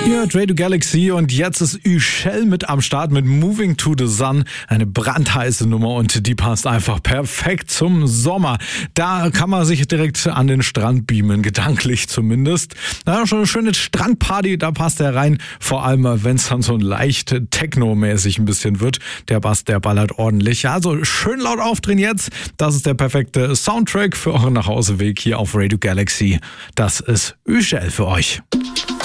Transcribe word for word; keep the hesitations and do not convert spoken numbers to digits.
Ihr hört Radio Galaxy und jetzt ist Üschel mit am Start mit Moving to the Sun. Eine brandheiße Nummer und die passt einfach perfekt zum Sommer. Da kann man sich direkt an den Strand beamen, gedanklich zumindest. Na, schon eine schöne Strandparty, da passt er rein. Vor allem, wenn es dann so leicht techno-mäßig ein bisschen wird. Der Bass, der ballert ordentlich. Also schön laut aufdrehen jetzt. Das ist der perfekte Soundtrack für euren Nachhauseweg hier auf Radio Galaxy. Das ist Üschel für euch.